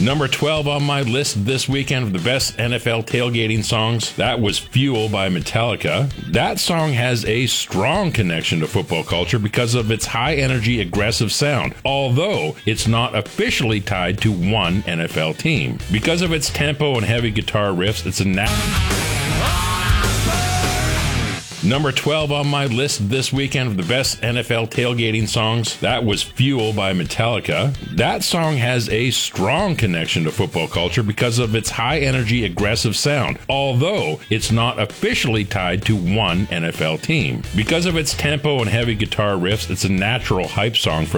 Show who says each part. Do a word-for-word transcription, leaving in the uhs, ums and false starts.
Speaker 1: Number twelve on my list this weekend of the best N F L tailgating songs, that was Fuel by Metallica. That song has a strong connection to football culture because of its high-energy, aggressive sound, although it's not officially tied to one N F L team. Because of its tempo and heavy guitar riffs, it's a natural... Number twelve on my list this weekend of the best N F L tailgating songs, that was Fuel by Metallica. That song has a strong connection to football culture because of its high-energy, aggressive sound, although it's not officially tied to one N F L team. Because of its tempo and heavy guitar riffs, it's a natural hype song for